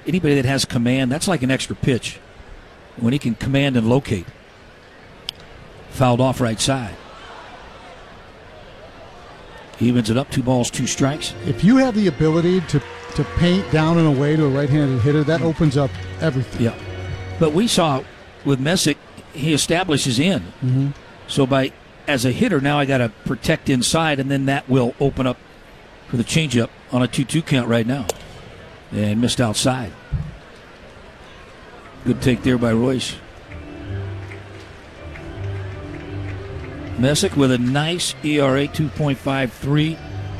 anybody that has command, that's like an extra pitch. When he can command and locate. Fouled off right side. Evens it up, 2 balls, 2 strikes. If you have the ability to paint down and away to a right-handed hitter, that opens up everything. Yeah. But we saw with Messick, he establishes in. Mm-hmm. So as a hitter, now I got to protect inside, and then that will open up for the changeup on a 2-2 count right now. And missed outside. Good take there by Royce. Messick with a nice ERA, 2.53.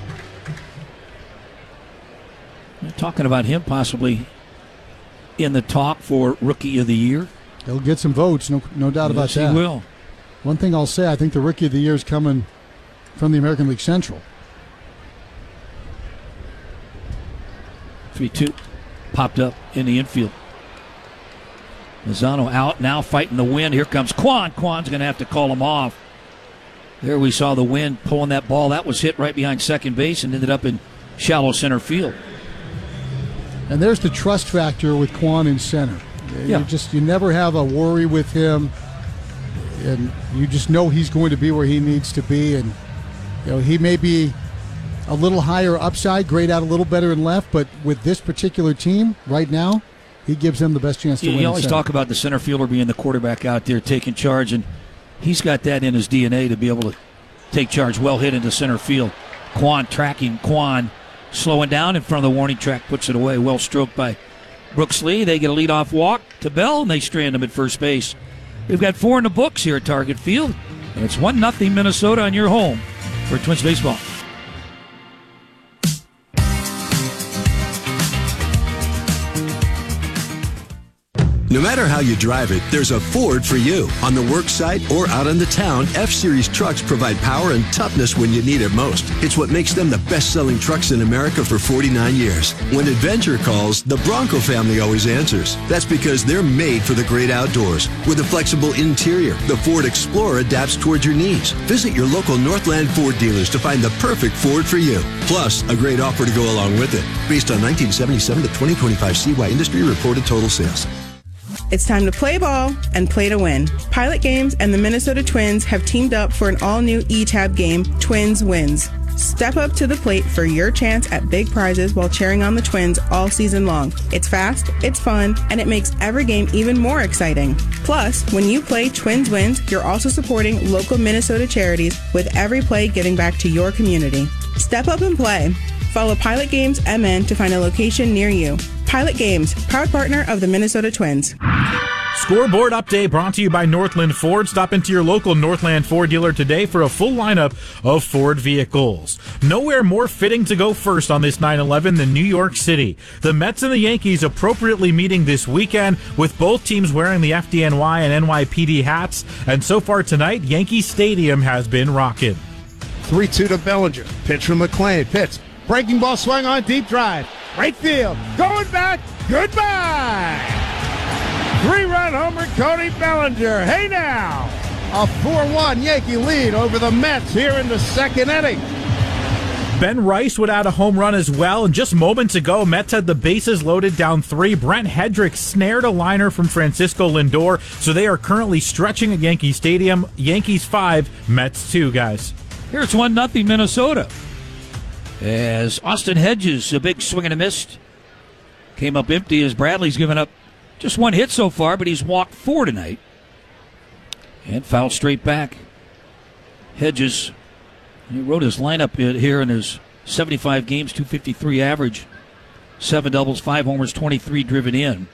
We're talking about him possibly in the talk for Rookie of the Year. He'll get some votes, no doubt about that. Yes, he will. One thing I'll say, I think the Rookie of the Year is coming from the American League Central. 3-2. Popped up in the infield. Lozano out, now fighting the wind. Here comes Kwan. Kwan's going to have to call him off. There we saw the wind pulling that ball. That was hit right behind second base and ended up in shallow center field. And there's the trust factor with Kwan in center. Yeah. You never have a worry with him, and you just know he's going to be where he needs to be. And he may be a little higher upside, grade out a little better in left, but with this particular team right now, he gives them the best chance to win. You always talk about the center fielder being the quarterback out there taking charge, and he's got that in his DNA to be able to take charge. Well hit into center field. Kwan tracking. Kwan slowing down in front of the warning track, puts it away. Well stroked by Brooks Lee. They get a leadoff walk to Bell, and they strand him at first base. We've got 4 in the books here at Target Field, and it's 1-0 Minnesota on your home for Twins baseball. No matter how you drive it, there's a Ford for you. On the work site or out on the town, F-Series trucks provide power and toughness when you need it most. It's what makes them the best-selling trucks in America for 49 years. When adventure calls, the Bronco family always answers. That's because they're made for the great outdoors. With a flexible interior, the Ford Explorer adapts towards your needs. Visit your local Northland Ford dealers to find the perfect Ford for you. Plus, a great offer to go along with it. Based on 1977 to 2025 CY industry reported total sales. It's time to play ball and play to win. Pilot Games and the Minnesota Twins have teamed up for an all-new E-Tab game, Twins Wins. Step up to the plate for your chance at big prizes while cheering on the Twins all season long. It's fast, it's fun, and it makes every game even more exciting. Plus, when you play Twins Wins, you're also supporting local Minnesota charities with every play giving back to your community. Step up and play. Follow Pilot Games MN to find a location near you. Pilot Games, proud partner of the Minnesota Twins. Scoreboard update brought to you by Northland Ford. Stop into your local Northland Ford dealer today for a full lineup of Ford vehicles. Nowhere more fitting to go first on this 9/11 than New York City. The Mets and the Yankees appropriately meeting this weekend, with both teams wearing the FDNY and NYPD hats. And so far tonight, Yankee Stadium has been rocking. 3-2 to Bellinger. Pitch from McClain. Pitch. Breaking ball swung on, deep drive. Right field. Going back. Goodbye. 3-run homer, Cody Bellinger. Hey now. A 4-1 Yankee lead over the Mets here in the second inning. Ben Rice would add a home run as well. And just moments ago, Mets had the bases loaded down 3. Brent Hedrick snared a liner from Francisco Lindor. So they are currently stretching at Yankee Stadium. Yankees 5, Mets 2, guys. Here's 1-0 Minnesota. As Austin Hedges, a big swing and a miss, came up empty as Bradley's given up just 1 hit so far, but he's walked 4 tonight. And fouled straight back. Hedges, he wrote his lineup here in his 75 games, 253 average, 7 doubles, 5 homers, 23 driven in.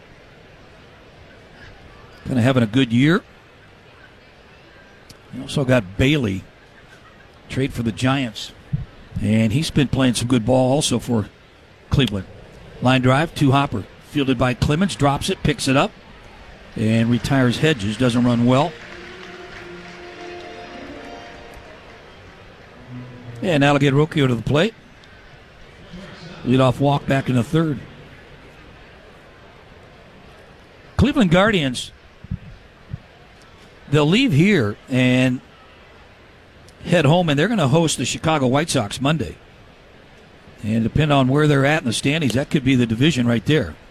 Kind of having a good year. You also got Bailey, trade for the Giants. And he's been playing some good ball also for Cleveland. Line drive to Hopper. Fielded by Clemens. Drops it, picks it up, and retires Hedges. Doesn't run well. And now to get Rocchio to the plate. Leadoff walk back in the third. Cleveland Guardians, they'll leave here and head home, and they're going to host the Chicago White Sox Monday. And depending on where they're at in the standings, that could be the division right there.